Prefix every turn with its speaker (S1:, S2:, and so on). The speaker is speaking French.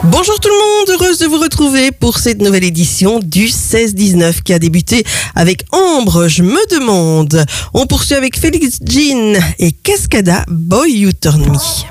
S1: Bonjour tout le monde, heureuse de vous retrouver pour cette nouvelle édition du 16-19 qui a débuté avec Ambre, je me demande. On poursuit avec Félix Jean et Cascada, Boy You Turn Me.